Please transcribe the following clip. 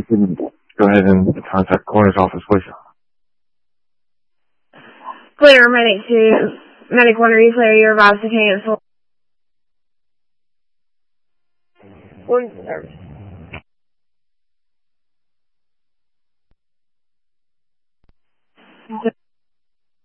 can go ahead and contact coroner's office, please. Clear, medic 2. Medic 1 Replay, you're about to cancel. One service.